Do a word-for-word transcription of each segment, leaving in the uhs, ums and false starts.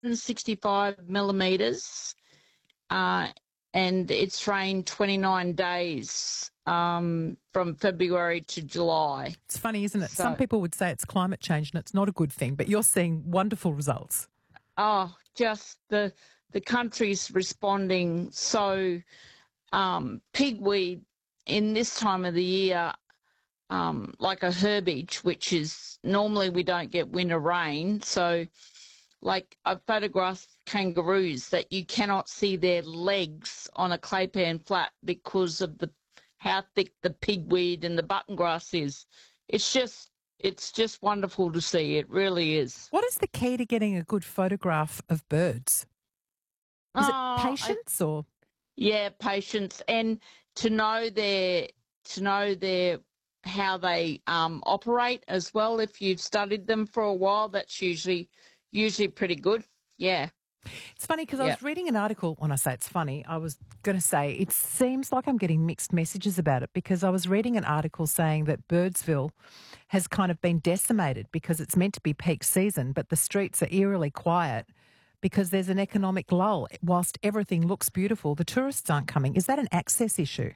sixty-five millimetres, uh, and it's rained twenty-nine days um, from February to July. It's funny, isn't it? So, Some people would say it's climate change and it's not a good thing, but you're seeing wonderful results. oh, just the the country's responding so um, pigweed in this time of the year, um, like a herbage, which is normally we don't get winter rain. So, like I've photographed kangaroos that you cannot see their legs on a claypan flat because of the how thick the pigweed and the button grass is. It's just it's just wonderful to see. It really is. What is the key to getting a good photograph of birds? Is it Oh, I- patience or? Yeah, patience, and to know their to know their how they um, operate as well. If you've studied them for a while, that's usually usually pretty good. Yeah. It's funny because I Yeah. was reading an article. When I say it's funny, I was going to say it seems like I'm getting mixed messages about it because I was reading an article saying that Birdsville has kind of been decimated because it's meant to be peak season, but the streets are eerily quiet because there's an economic lull. Whilst everything looks beautiful, the tourists aren't coming. Is that an access issue?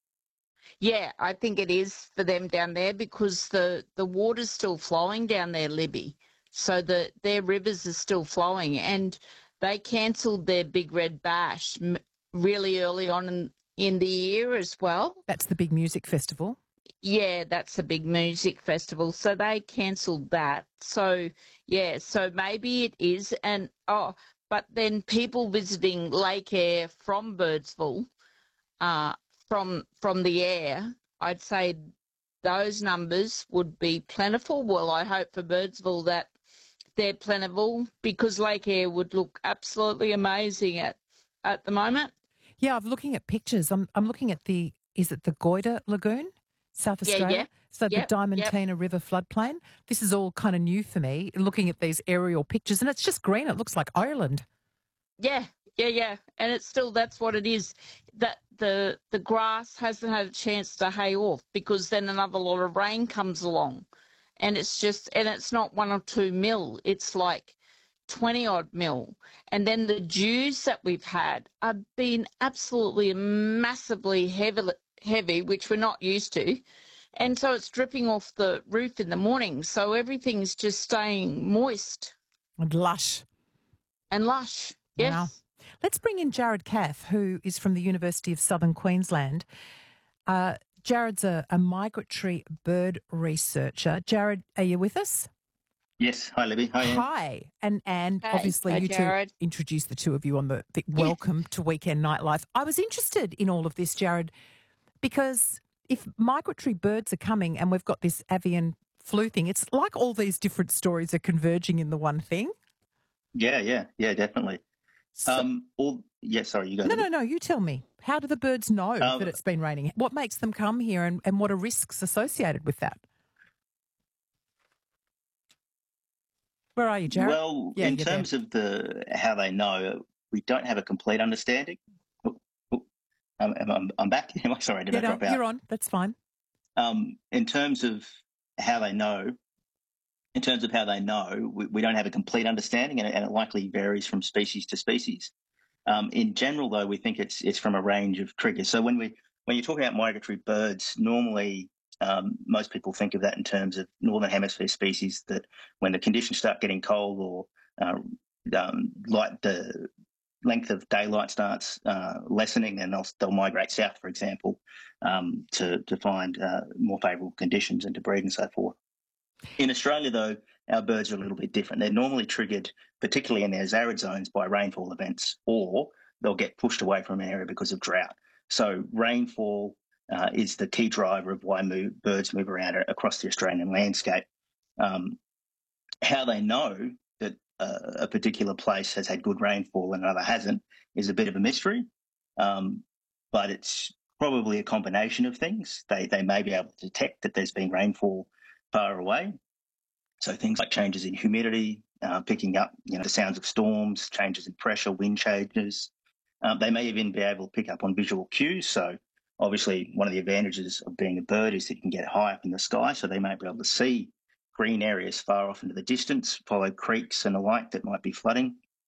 Yeah, I think it is for them down there because the, the water's still flowing down there, Libby. So the their rivers are still flowing, and they cancelled their Big Red Bash m- really early on in, in the year as well. That's the big music festival. Yeah, that's a big music festival. So they cancelled that. So, yeah, so maybe it is. And, oh, but then people visiting Lake Eyre from Birdsville, uh, from from the air, I'd say those numbers would be plentiful. Well, I hope for Birdsville that they're plentiful because Lake Eyre would look absolutely amazing at, at the moment. Yeah, I'm looking at pictures. I'm I'm looking at the is it the Goyder Lagoon, South Yeah, Australia? yeah. So the Yep, yep. Diamantina River floodplain. This is all kind of new for me. Looking at these aerial pictures, and it's just green. It looks like Ireland. Yeah, yeah, yeah. And it's still that's what it is. That the the grass hasn't had a chance to hay off because then another lot of rain comes along. And it's just and it's not one or two mil, it's like twenty odd mil. And then the dews that we've had have been absolutely massively heavy heavy, which we're not used to. And so it's dripping off the roof in the morning. So everything's just staying moist And lush. and lush. Wow. Yes. Let's bring in Jared Cath, who is from the University of Southern Queensland. Uh, Jared's a, a migratory bird researcher. Jared, are you with us? Yes. Hi, Libby. Hi, Anne. Hi. And and Hey. obviously Hi, you Jared. two introduced the two of you on the, the welcome to Weekend Nightlife. I was interested in all of this, Jared, because if migratory birds are coming and we've got this avian flu thing, it's like all these different stories are converging in the one thing. Yeah, yeah, yeah, definitely. So, Um, all yeah. Sorry, you go. no, Libby. no, no. You tell me. How do the birds know Um, that it's been raining? What makes them come here and, and what are risks associated with that? Where are you, Jared? Well, Yeah, in you're there. terms of the how they know, we don't have a complete understanding. Oh, oh, I'm, I'm, I'm back. Am I sorry? Did Yeah, I no, drop out? you're on. That's fine. Um, in terms of how they know, in terms of how they know, we, we don't have a complete understanding, and it, and it likely varies from species to species. Um, in general, though, we think it's it's from a range of triggers. So when we when you talk about migratory birds, normally um, most people think of that in terms of northern hemisphere species. That when the conditions start getting cold or uh, um, light, the length of daylight starts uh, lessening, then they'll they'll migrate south, for example, um, to to find uh, more favourable conditions and to breed and so forth. In Australia, though, our birds are a little bit different. They're normally triggered, particularly in their arid zones, by rainfall events, or they'll get pushed away from an area because of drought. So rainfall uh, is the key driver of why move, birds move around across the Australian landscape. Um, how they know that uh, a particular place has had good rainfall and another hasn't is a bit of a mystery, um, but it's probably a combination of things. They they may be able to detect that there's been rainfall far away. So things like changes in humidity, uh, picking up you know the sounds of storms, changes in pressure, wind changes. Um, they may even be able to pick up on visual cues. So obviously one of the advantages of being a bird is that you can get high up in the sky, so they may be able to see green areas far off into the distance, follow creeks and the like that might be flooding.